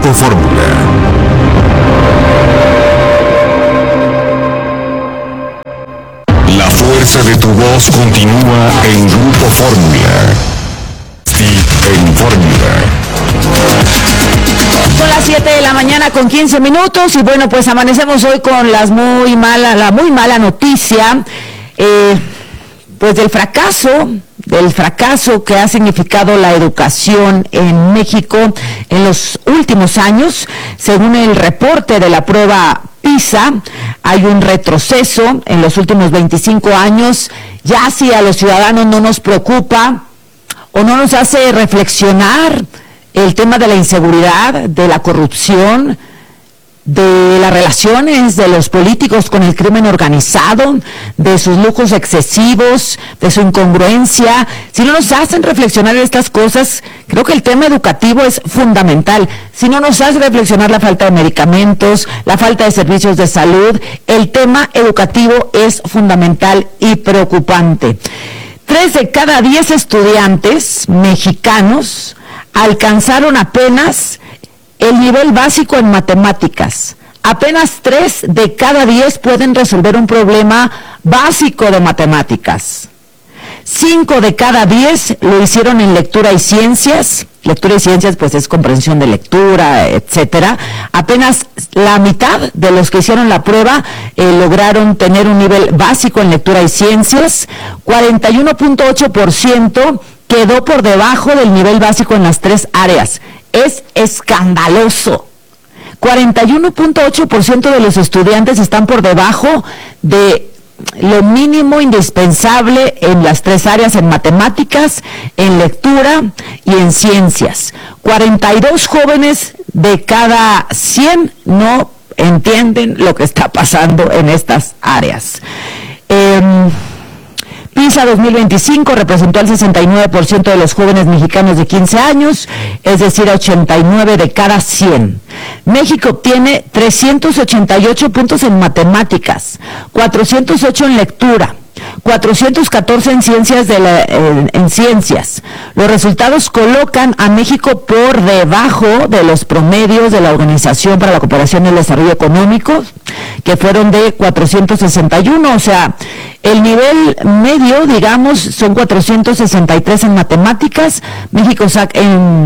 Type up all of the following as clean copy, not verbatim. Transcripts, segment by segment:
Grupo Fórmula. La fuerza de tu voz continúa en Grupo Fórmula. Sí, en Fórmula. Son las 7 de la mañana con 15 minutos y bueno, pues amanecemos hoy con la muy mala noticia, pues del fracaso que ha significado la educación en México en los últimos años. Según el reporte de la prueba PISA, hay un retroceso en los últimos 25 años. Ya si a los ciudadanos no nos preocupa o no nos hace reflexionar el tema de la inseguridad, de la corrupción, de las relaciones de los políticos con el crimen organizado, de sus lujos excesivos, de su incongruencia. Si no nos hacen reflexionar estas cosas, creo que el tema educativo es fundamental. Si no nos hace reflexionar la falta de medicamentos, la falta de servicios de salud, el tema educativo es fundamental y preocupante. 3 de cada 10 estudiantes mexicanos alcanzaron apenas el nivel básico en matemáticas. Apenas 3 de cada 10 pueden resolver un problema básico de matemáticas. 5 de cada 10 lo hicieron en lectura y ciencias. Lectura y ciencias pues es comprensión de lectura, etcétera. Apenas la mitad de los que hicieron la prueba lograron tener un nivel básico en lectura y ciencias. 41.8% quedó por debajo del nivel básico en las 3 áreas. Es escandaloso. 41.8% de los estudiantes están por debajo de lo mínimo indispensable en las 3 áreas, en matemáticas, en lectura y en ciencias. 42 jóvenes de cada 100 no entienden lo que está pasando en estas áreas. PISA 2025 representó al 69% de los jóvenes mexicanos de 15 años, es decir, a 89 de cada 100. México obtiene 388 puntos en matemáticas, 408 en lectura, 414 en ciencias. Los resultados colocan a México por debajo de los promedios de la Organización para la Cooperación y el Desarrollo Económico, que fueron de 461, o sea, el nivel medio, digamos, son 463 en matemáticas. México saca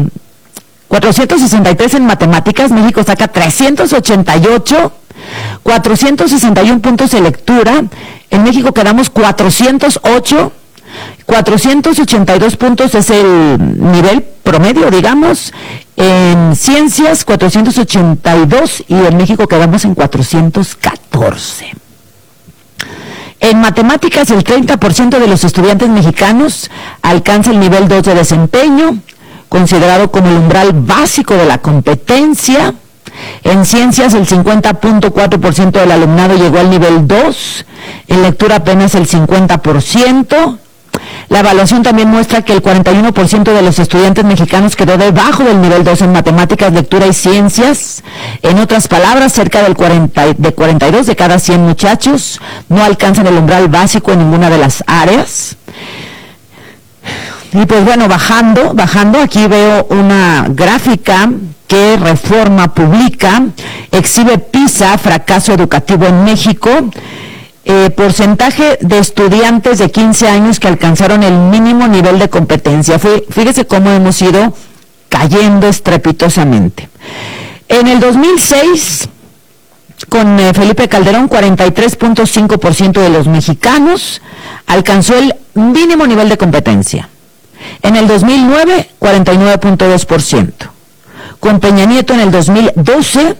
463 en matemáticas, México saca 388, 461 puntos en lectura. En México quedamos 408, 482 puntos es el nivel promedio, digamos. En ciencias 482 y en México quedamos en 414. En matemáticas, el 30% de los estudiantes mexicanos alcanza el nivel 2 de desempeño, considerado como el umbral básico de la competencia. En ciencias, el 50.4% del alumnado llegó al nivel 2, en lectura apenas el 50%. La evaluación también muestra que el 41% de los estudiantes mexicanos quedó debajo del nivel 2 en matemáticas, lectura y ciencias. En otras palabras, cerca del 42 de cada 100 muchachos no alcanzan el umbral básico en ninguna de las áreas. Y pues bueno, bajando, aquí veo una gráfica que Reforma publica, exhibe PISA, fracaso educativo en México. Porcentaje de estudiantes de 15 años que alcanzaron el mínimo nivel de competencia. Fíjese cómo hemos ido cayendo estrepitosamente. En el 2006, con Felipe Calderón, 43.5% de los mexicanos alcanzó el mínimo nivel de competencia. En el 2009, 49.2%. Con Peña Nieto en el 2012,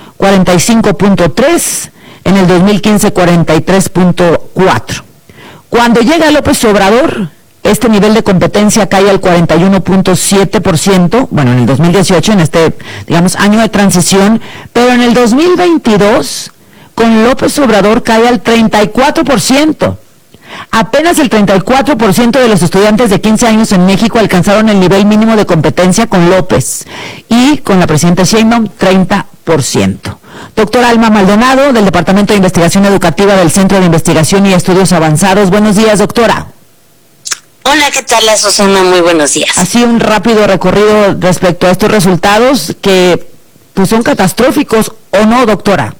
45.3%. En el 2015, 43.4%. Cuando llega López Obrador, este nivel de competencia cae al 41.7%, bueno, en el 2018, en este, digamos, año de transición, pero en el 2022, con López Obrador cae al 34%. Apenas el 34% de los estudiantes de 15 años en México alcanzaron el nivel mínimo de competencia con López, y con la presidenta Sheinbaum, 30%. Doctora Alma Maldonado, del Departamento de Investigación Educativa del Centro de Investigación y Estudios Avanzados. Buenos días, doctora. Hola, ¿qué tal, Susana? Muy buenos días. Así un rápido recorrido respecto a estos resultados que pues son catastróficos, ¿o no, doctora?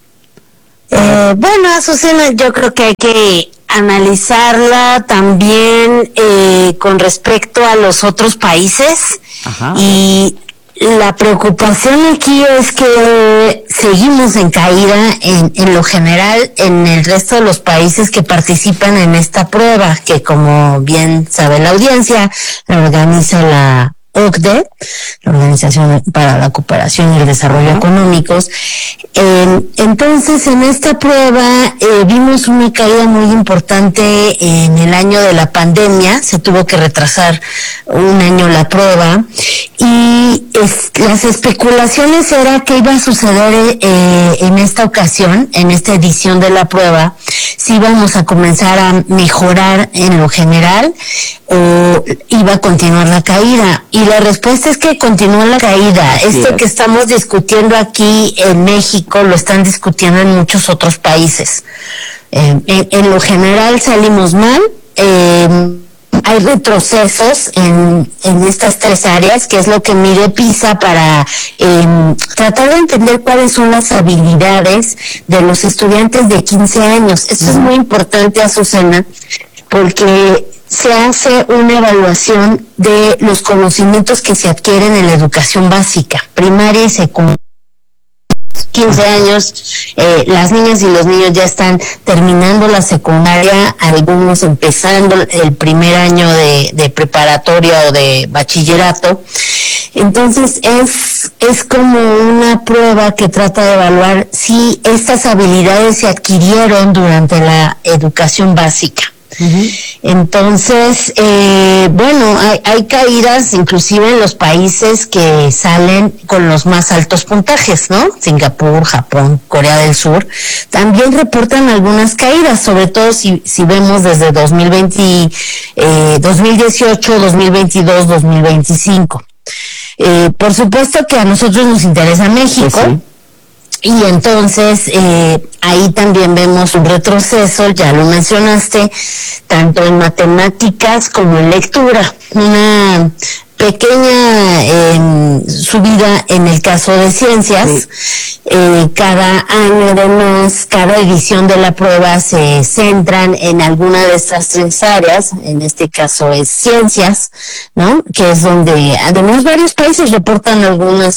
Bueno, Azucena, yo creo que hay que analizarla también con respecto a los otros países. Ajá. Y la preocupación aquí es que seguimos en caída en lo general en el resto de los países que participan en esta prueba, que como bien sabe la audiencia, la organiza la OCDE, la Organización para la Cooperación y el Desarrollo Económicos. Entonces, en esta prueba vimos una caída muy importante en el año de la pandemia. Se tuvo que retrasar un año la prueba y las especulaciones era que iba a suceder en esta ocasión, en esta edición de la prueba, si íbamos a comenzar a mejorar en lo general o iba a continuar la caída. Y la respuesta es que continúa la caída. Esto que estamos discutiendo aquí en México lo están discutiendo en muchos otros países. En lo general salimos mal. Hay retrocesos en estas tres áreas, que es lo que mide PISA para tratar de entender cuáles son las habilidades de los estudiantes de 15 años. Esto es muy importante, Azucena, porque se hace una evaluación de los conocimientos que se adquieren en la educación básica, primaria y secundaria. 15 años, las niñas y los niños ya están terminando la secundaria, algunos empezando el primer año de preparatoria o de bachillerato. Entonces es como una prueba que trata de evaluar si estas habilidades se adquirieron durante la educación básica. Entonces, bueno, hay caídas inclusive en los países que salen con los más altos puntajes, ¿no? Singapur, Japón, Corea del Sur, también reportan algunas caídas, sobre todo si vemos desde 2020, 2018, 2022, 2025. Por supuesto que a nosotros nos interesa México. Sí. Y entonces ahí también vemos un retroceso, ya lo mencionaste, tanto en matemáticas como en lectura. Una pequeña subida en el caso de ciencias. Cada año además, cada edición de la prueba se centran en alguna de estas tres áreas, en este caso es ciencias, ¿no? Que es donde además varios países reportan algunas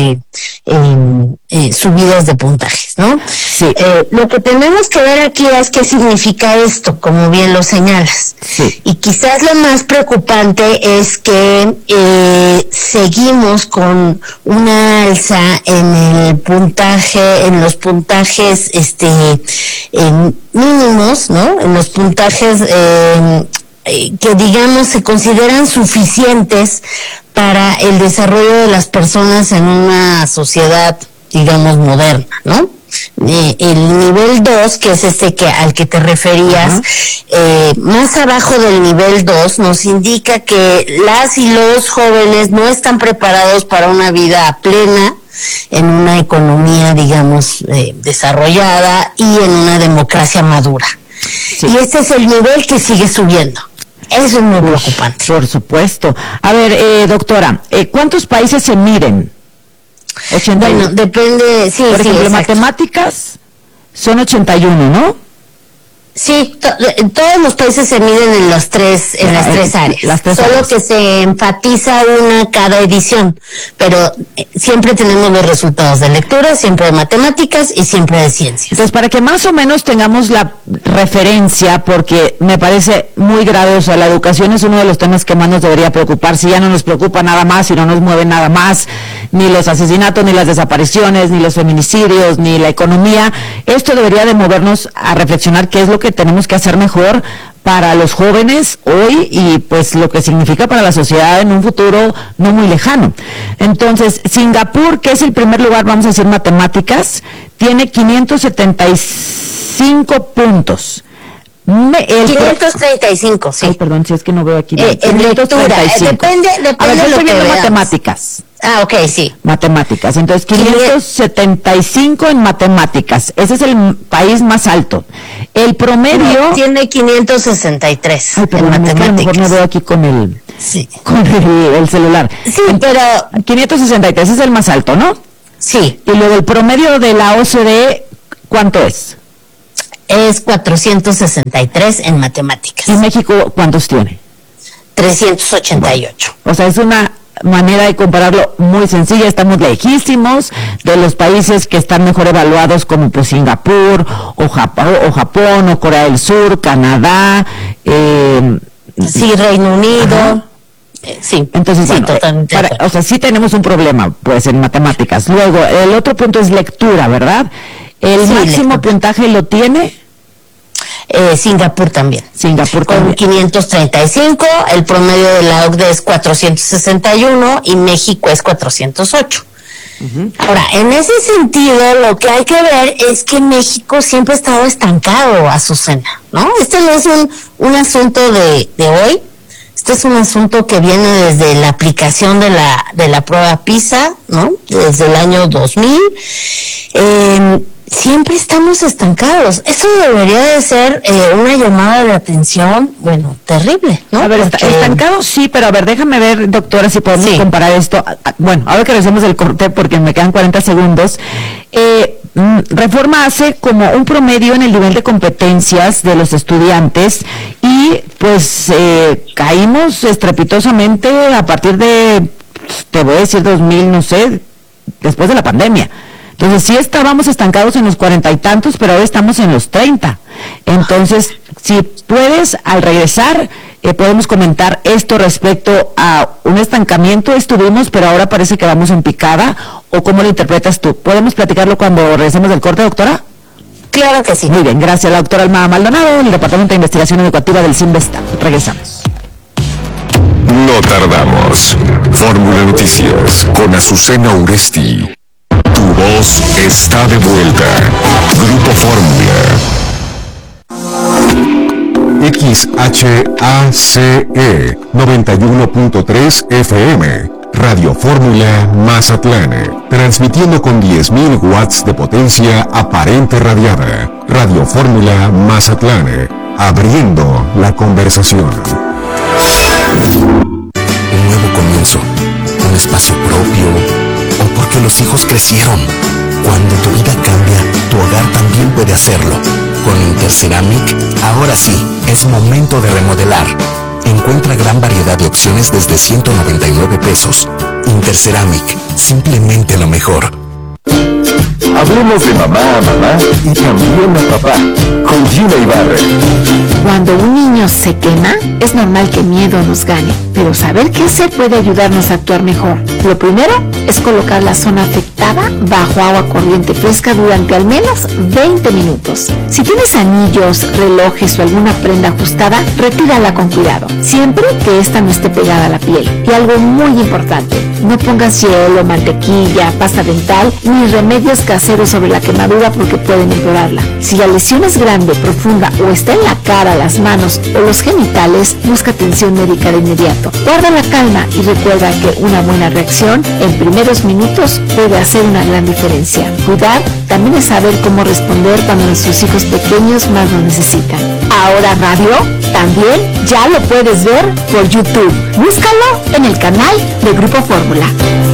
subidas de puntajes, ¿no? Sí. Lo que tenemos que ver aquí es qué significa esto, como bien lo señalas. Sí. Y quizás lo más preocupante es que seguimos con una alza en el puntaje, en los puntajes mínimos, ¿no? En los puntajes que digamos se consideran suficientes para el desarrollo de las personas en una sociedad, digamos, moderna, ¿no? El nivel 2, que es al que te referías, más abajo del nivel 2 nos indica que las y los jóvenes no están preparados para una vida plena en una economía, digamos, desarrollada y en una democracia madura. Sí. Y este es el nivel que sigue subiendo. Eso es muy preocupante. Por supuesto. A ver, doctora, ¿cuántos países se miden? 81. Bueno, depende, sí. Por ejemplo, exacto. Matemáticas son 81, ¿no? Sí, todos los países se miden en las tres áreas. Solo que se enfatiza una cada edición, pero siempre tenemos los resultados de lectura, siempre de matemáticas y siempre de ciencias. Entonces, para que más o menos tengamos la referencia, porque me parece muy grave, o sea, la educación es uno de los temas que más nos debería preocupar. Si ya no nos preocupa nada más, si no nos mueve nada más, ni los asesinatos, ni las desapariciones, ni los feminicidios, ni la economía, esto debería de movernos a reflexionar qué es lo que tenemos que hacer mejor para los jóvenes hoy y pues lo que significa para la sociedad en un futuro no muy lejano. Entonces, Singapur, que es el primer lugar, vamos a decir matemáticas, tiene 575 puntos. 535, sí. Ay, perdón, si es que no veo aquí. En lectura, depende a ver, de lo que veas. Matemáticas. Ah, ok, sí. Matemáticas. Entonces, 575 en matemáticas. Ese es el país más alto. El promedio... Tiene 563 Ay, perdón, en matemáticas. a lo mejor no veo aquí con el... Sí. Con el celular. Sí, pero... 563 es el más alto, ¿no? Sí. Y luego el promedio de la OCDE, ¿cuánto es? Es 463 en matemáticas. ¿Y México cuántos tiene? 388. O sea, es una manera de compararlo muy sencilla. Estamos lejísimos de los países que están mejor evaluados, como pues Singapur o Japón o Corea del Sur, Canadá. Sí, Reino Unido. Sí, entonces, sí, bueno, totalmente. O sea, sí tenemos un problema, pues, en matemáticas. Luego, el otro punto es lectura, ¿verdad? ¿El máximo puntaje lo tiene? Singapur también. Singapur con también. 535, el promedio de la OCDE es 461 y México es 408. Ahora, en ese sentido, lo que hay que ver es que México siempre ha estado estancado, Azucena, ¿no? Este no es un asunto de hoy. Este es un asunto que viene desde la aplicación de la prueba PISA, ¿no? Desde el año 2000. Siempre estamos estancados. Eso debería de ser una llamada de atención, bueno, terrible, ¿no? A ver, estancados sí, pero a ver, déjame ver, doctora, si podemos comparar esto. Bueno, ahora que regresemos del corte, porque me quedan 40 segundos. Reforma hace como un promedio en el nivel de competencias de los estudiantes y pues caímos estrepitosamente a partir de, te voy a decir 2000, no sé, después de la pandemia. Entonces sí estábamos estancados en los 40 y tantos, pero ahora estamos en los 30. Entonces, si puedes, al regresar, podemos comentar esto respecto a un estancamiento. Estuvimos, pero ahora parece que vamos en picada, o cómo lo interpretas tú. ¿Podemos platicarlo cuando regresemos del corte, doctora? Claro que sí. Muy bien, gracias. La doctora Alma Maldonado, del Departamento de Investigación Educativa del CINVESTA. Regresamos. No tardamos. Fórmula Noticias con Azucena Uresti. Tu voz está de vuelta. Grupo Fórmula. XHACE 91.3 FM. Radio Fórmula Mazatlán. Transmitiendo con 10.000 watts de potencia aparente radiada. Radio Fórmula Mazatlán. Abriendo la conversación. Un nuevo comienzo. Un espacio propio. O porque los hijos crecieron. Cuando tu vida cambia, tu hogar también puede hacerlo. Con Interceramic, ahora sí, es momento de remodelar. Encuentra gran variedad de opciones desde 199 pesos. Interceramic, simplemente lo mejor. Hablemos de mamá a mamá y también a papá, con Gina Ibarra. Cuando un niño se quema, es normal que miedo nos gane, pero saber qué hacer puede ayudarnos a actuar mejor. Lo primero es colocar la zona afectada bajo agua corriente fresca durante al menos 20 minutos. Si tienes anillos, relojes o alguna prenda ajustada, retírala con cuidado, siempre que ésta no esté pegada a la piel. Y algo muy importante, no pongas hielo, mantequilla, pasta dental ni remedios caseros sobre la quemadura porque pueden empeorarla. Si la lesión es grande, profunda o está en la cara, las manos o los genitales, busca atención médica de inmediato. Guarda la calma y recuerda que una buena reacción en primeros minutos puede hacer una gran diferencia. Cuidar también es saber cómo responder cuando nuestros hijos pequeños más lo necesitan. Ahora Radio también ya lo puedes ver por YouTube. Búscalo en el canal de Grupo Fórmula.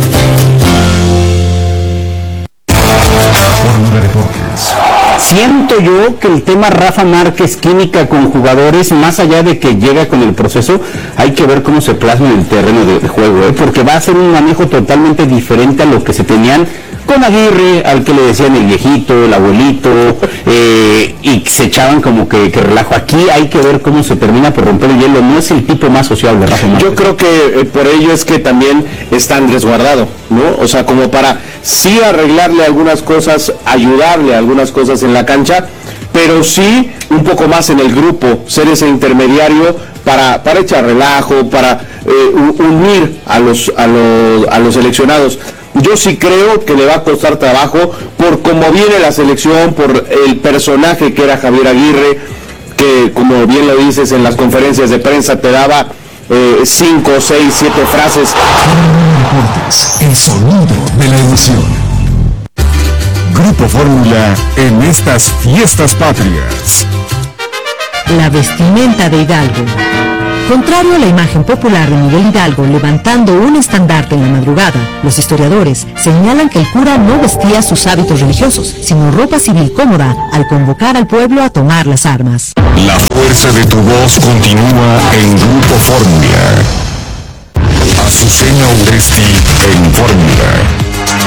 Fórmula Deportes. Siento yo que el tema Rafa Márquez, química con jugadores, más allá de que llega con el proceso, hay que ver cómo se plasma en el terreno de juego, porque va a ser un manejo totalmente diferente a lo que se tenían con Aguirre, al que le decían el viejito, el abuelito, y se echaban como que relajo. Aquí hay que ver cómo se termina por romper el hielo. No es el tipo más sociable, Rafa Márquez. Yo creo que por ello es que también está resguardado, ¿no? O sea, como para sí arreglarle algunas cosas, ayudarle a algunas cosas en la cancha, pero sí un poco más en el grupo, ser ese intermediario para echar relajo, para unir a los seleccionados. Yo sí creo que le va a costar trabajo por cómo viene la selección, por el personaje que era Javier Aguirre, que como bien lo dices en las conferencias de prensa te daba 5, 6, 7 frases. Deportes, el sonido de la emoción. Grupo Fórmula en estas fiestas patrias. La vestimenta de Hidalgo. Contrario a la imagen popular de Miguel Hidalgo levantando un estandarte en la madrugada, los historiadores señalan que el cura no vestía sus hábitos religiosos, sino ropa civil cómoda al convocar al pueblo a tomar las armas. La fuerza de tu voz continúa en Grupo Fórmula. Azucena Uresti en Fórmula.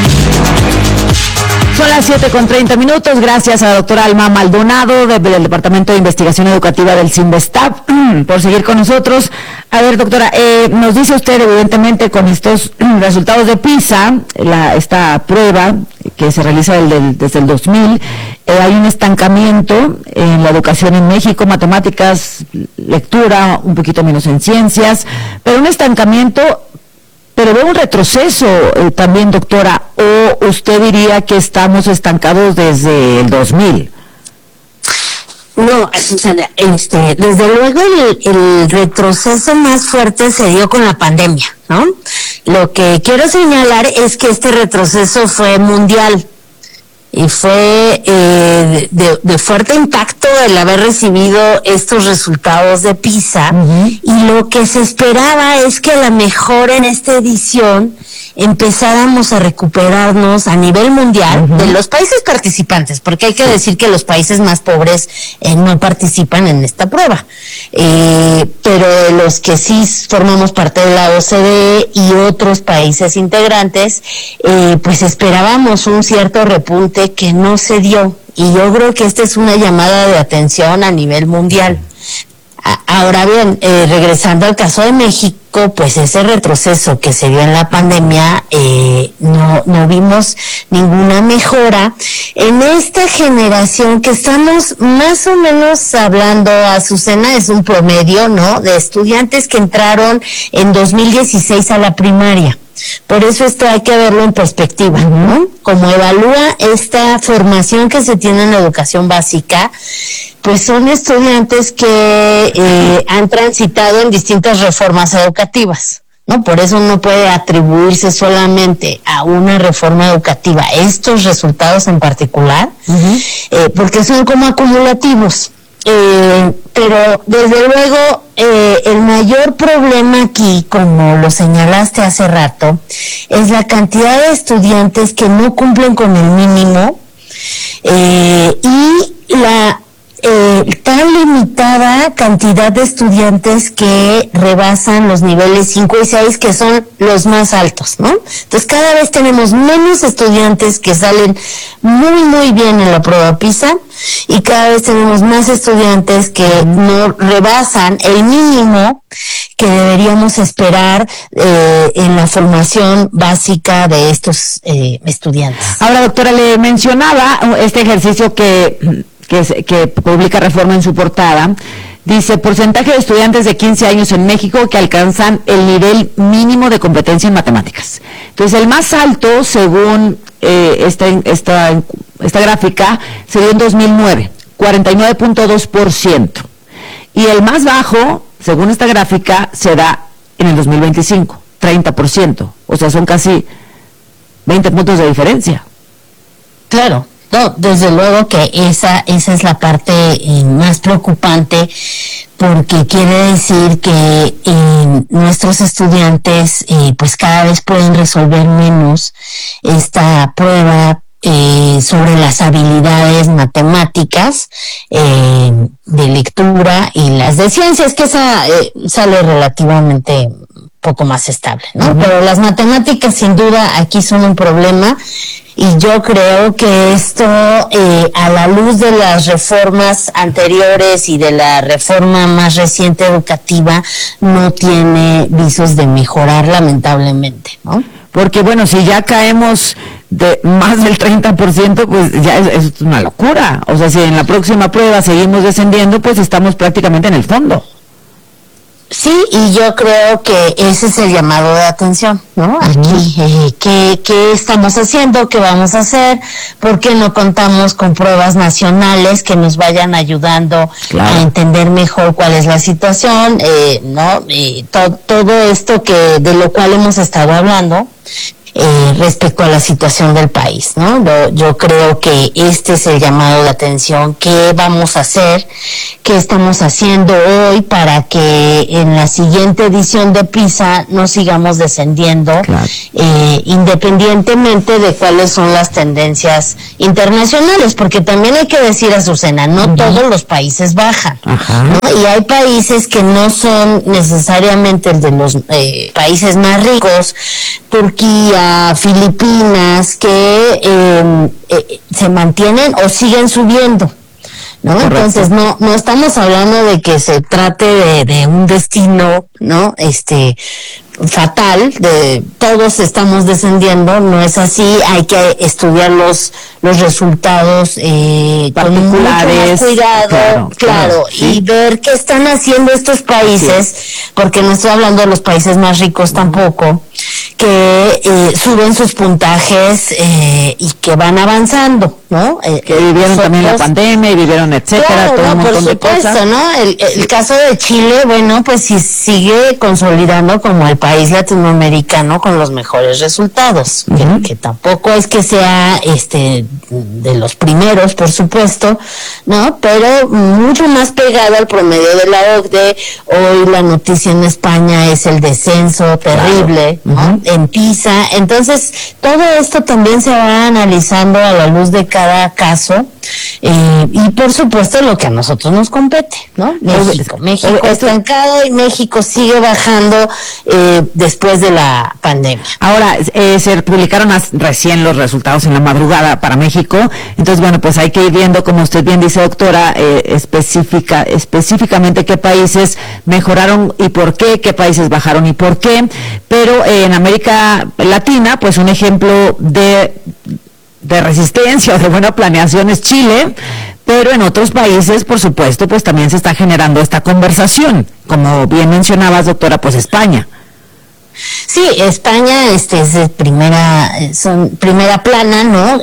Son las 7:30. Gracias a la doctora Alma Maldonado del Departamento de Investigación Educativa del CINVESTAB por seguir con nosotros. A ver, doctora, nos dice usted, evidentemente, con estos resultados de PISA, esta prueba que se realiza desde el 2000, hay un estancamiento en la educación en México, matemáticas, lectura, un poquito menos en ciencias, pero un estancamiento. Pero veo un retroceso también, doctora, o usted diría que estamos estancados desde el 2000. No, desde luego el retroceso más fuerte se dio con la pandemia, ¿no? Lo que quiero señalar es que este retroceso fue mundial y fue de fuerte impacto el haber recibido estos resultados de PISA. Uh-huh. Y lo que se esperaba es que a lo mejor en esta edición empezáramos a recuperarnos a nivel mundial, uh-huh, de los países participantes, porque hay que decir que los países más pobres no participan en esta prueba, pero de los que sí formamos parte de la OCDE y otros países integrantes, pues esperábamos un cierto repunte que no se dio, y yo creo que esta es una llamada de atención a nivel mundial. Ahora bien, regresando al caso de México, pues ese retroceso que se dio en la pandemia, no vimos ninguna mejora. En esta generación que estamos más o menos hablando, Azucena, es un promedio, ¿no?, de estudiantes que entraron en 2016 a la primaria. Por eso esto hay que verlo en perspectiva, ¿no? Como evalúa esta formación que se tiene en la educación básica, pues son estudiantes que han transitado en distintas reformas educativas, ¿no? Por eso no puede atribuirse solamente a una reforma educativa estos resultados en particular, uh-huh, porque son como acumulativos. Pero desde luego el mayor problema aquí, como lo señalaste hace rato, es la cantidad de estudiantes que no cumplen con el mínimo y la tan limitada cantidad de estudiantes que rebasan los niveles 5 y 6, que son los más altos, ¿no? Entonces cada vez tenemos menos estudiantes que salen muy muy bien en la prueba PISA, y cada vez tenemos más estudiantes que no rebasan el mínimo que deberíamos esperar en la formación básica de estos estudiantes. Ahora, doctora, le mencionaba este ejercicio que publica Reforma en su portada. Dice: porcentaje de estudiantes de 15 años en México que alcanzan el nivel mínimo de competencia en matemáticas. Entonces, el más alto, según esta gráfica, se dio en 2009, 49.2%. Y el más bajo, según esta gráfica, se da en el 2025, 30%. O sea, son casi 20 puntos de diferencia. Claro. No, desde luego que esa es la parte más preocupante, porque quiere decir que nuestros estudiantes pues cada vez pueden resolver menos esta prueba sobre las habilidades matemáticas, de lectura y las de ciencias, que esa sale relativamente poco más estable, ¿no? Uh-huh. Pero las matemáticas sin duda aquí son un problema. Y yo creo que esto, a la luz de las reformas anteriores y de la reforma más reciente educativa, no tiene visos de mejorar, lamentablemente, ¿no? Porque, bueno, si ya caemos de más del 30%, pues ya es una locura. O sea, si en la próxima prueba seguimos descendiendo, pues estamos prácticamente en el fondo. Sí, y yo creo que ese es el llamado de atención, ¿no? Aquí, ¿qué estamos haciendo? ¿Qué vamos a hacer? ¿Por qué no contamos con pruebas nacionales que nos vayan ayudando a entender mejor cuál es la situación? ¿No? Y todo esto de lo cual hemos estado hablando. respecto a la situación del país, ¿no? Yo creo que este es el llamado de atención. ¿Qué vamos a hacer? ¿Qué estamos haciendo hoy para que en la siguiente edición de PISA no sigamos descendiendo, claro, independientemente de cuáles son las tendencias internacionales? Porque también hay que decir, Azucena, no todos los países bajan, ¿no? Y hay países que no son necesariamente el de los países más ricos, Turquía, Filipinas, que se mantienen o siguen subiendo, ¿no? Correcto. Entonces no estamos hablando de que se trate de un destino, ¿no? Fatal, de todos estamos descendiendo, no es así. Hay que estudiar los resultados con mucho más cuidado, claro, sí, y ver qué están haciendo estos países, sí, porque no estoy hablando de los países más ricos tampoco, que suben sus puntajes y que van avanzando, ¿no? Que vivieron también la pandemia y vivieron, etcétera, claro, todo un montón por supuesto, de cosas, ¿no? El caso de Chile, bueno, pues sí sigue consolidando como el país latinoamericano con los mejores resultados, que tampoco es que sea de los primeros, por supuesto, ¿no? Pero mucho más pegado al promedio de la OCDE. Hoy la noticia en España es el descenso terrible, claro, ¿no? En PISA. Entonces, todo esto también se va analizando a la luz de cada caso, y por supuesto lo que a nosotros nos compete, ¿no? México estancado y México sigue bajando después de la pandemia. Ahora, se publicaron recién los resultados en la madrugada para México, entonces bueno, pues hay que ir viendo, como usted bien dice, doctora, específicamente qué países mejoraron y por qué países bajaron y por qué, pero en América Latina, pues un ejemplo de resistencia o de buena planeación es Chile, pero en otros países, por supuesto, pues también se está generando esta conversación, como bien mencionabas, doctora, pues España. Sí, España es primera plana, ¿no?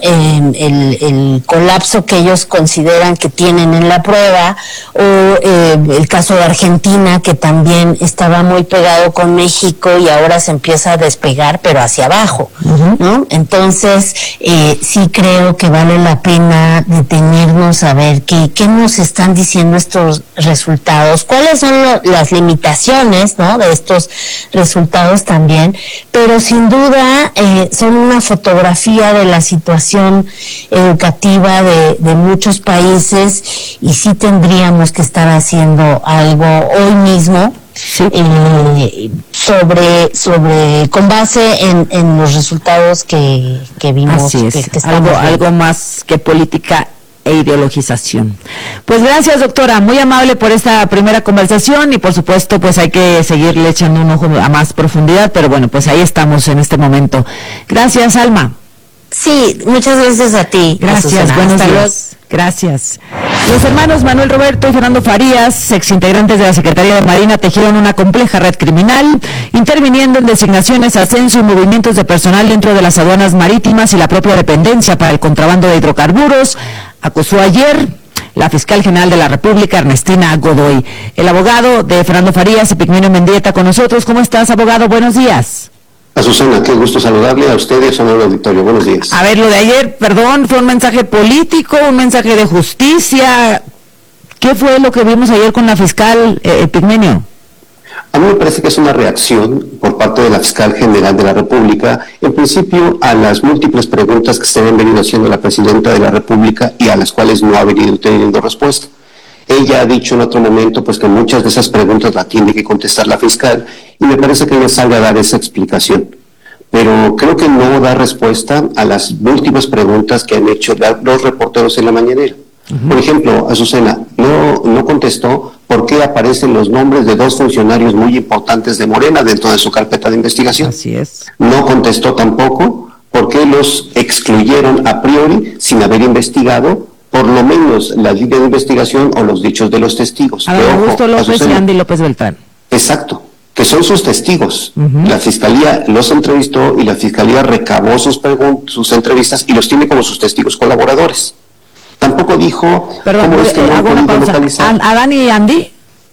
El colapso que ellos consideran que tienen en la prueba, o el caso de Argentina, que también estaba muy pegado con México y ahora se empieza a despegar, pero hacia abajo, ¿no? Entonces, sí creo que vale la pena detenernos a ver qué nos están diciendo estos resultados, cuáles son las limitaciones, ¿no? De estos resultados también, pero sin duda son una fotografía de la situación educativa de muchos países, y sí tendríamos que estar haciendo algo hoy mismo, sí, con base en los resultados que vimos. Así es, que algo más que política e ideologización. Pues gracias, doctora, muy amable por esta primera conversación, y por supuesto pues hay que seguirle echando un ojo a más profundidad, pero bueno, pues ahí estamos en este momento. Gracias, Alma. Sí, muchas gracias a ti. Gracias, Susana. Buenos días. Gracias. Los hermanos Manuel Roberto y Fernando Farías, exintegrantes de la Secretaría de Marina, tejieron una compleja red criminal, interviniendo en designaciones, ascenso y movimientos de personal dentro de las aduanas marítimas y la propia dependencia para el contrabando de hidrocarburos, acusó ayer la fiscal general de la República, Ernestina Godoy. El abogado de Fernando Farías, Epigmenio Mendieta, con nosotros. ¿Cómo estás, abogado? Buenos días. Azucena, qué gusto saludarle a usted y a su amable auditorio. Buenos días. A ver, lo de ayer, perdón, ¿fue un mensaje político, un mensaje de justicia? ¿Qué fue lo que vimos ayer con la fiscal, Epigmenio? A mí me parece que es una reacción por parte de la fiscal general de la República, en principio a las múltiples preguntas que se han venido haciendo la presidenta de la República y a las cuales no ha venido teniendo respuesta. Ella ha dicho en otro momento pues que muchas de esas preguntas la tiene que contestar la fiscal, y me parece que ella salga a dar esa explicación. Pero creo que no da respuesta a las múltiples preguntas que han hecho los reporteros en la mañanera. Por ejemplo, Azucena no contestó por qué aparecen los nombres de dos funcionarios muy importantes de Morena dentro de su carpeta de investigación. Así es. No contestó tampoco por qué los excluyeron a priori sin haber investigado por lo menos la línea de investigación o los dichos de los testigos. Augusto López y Andy López Beltrán. Exacto, que son sus testigos. La Fiscalía los entrevistó y la Fiscalía recabó sus entrevistas y los tiene como sus testigos colaboradores. Tampoco dijo... Perdón, cómo es que hago una pausa. ¿Adán y Andy?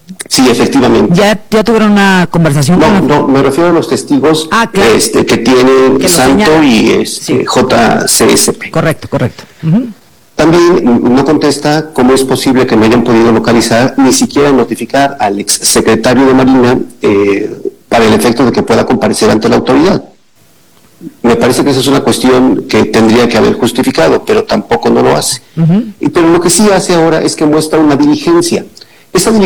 Sí, efectivamente. ¿Ya tuvieron una conversación? No, me refiero a los testigos claro. que tienen que Santo y JCSP. Correcto. También no contesta cómo es posible que no hayan podido localizar, ni siquiera notificar al exsecretario de Marina para el efecto de que pueda comparecer ante la autoridad. Me parece que esa es una cuestión que tendría que haber justificado, pero tampoco no lo hace. Pero lo que sí hace ahora es que muestra una diligencia. Esa